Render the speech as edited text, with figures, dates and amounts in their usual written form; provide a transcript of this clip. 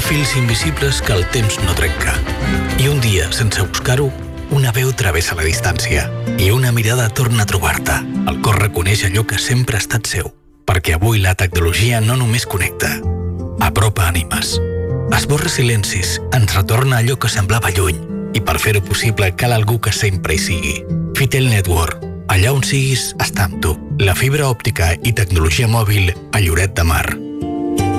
fils invisibles que el temps no trenca. I un dia, sense buscar-ho, una veu travessa la distància i una mirada torna a trobar-te. El cor reconeix allò que sempre ha estat seu, perquè avui la tecnologia no només connecta, apropa ànimes. Esborra silencis, ens retorna allò que semblava lluny, i per fer-ho possible cal algú que sempre hi sigui. Fitel Network. Allà on siguis, està amb tu. La fibra òptica i tecnologia mòbil a Lloret de Mar.